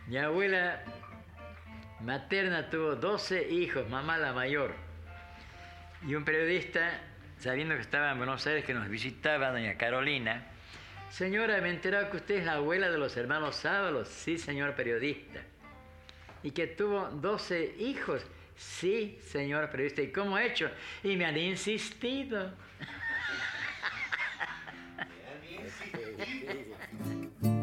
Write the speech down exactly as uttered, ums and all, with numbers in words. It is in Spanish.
Mi abuela materna tuvo doce hijos, mamá la mayor. Y un periodista, sabiendo que estaba en Buenos Aires, que nos visitaba, doña Carolina: señora, me he enterado que usted es la abuela de los hermanos Sábalos. Sí, señor periodista. Y que tuvo doce hijos. Sí, señor periodista. ¿Y cómo ha hecho? Y me han insistido.